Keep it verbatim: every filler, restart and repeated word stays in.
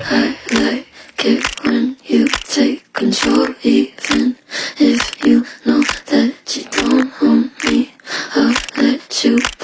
I like it when you take control, even if you know that you don't own me. I'll let you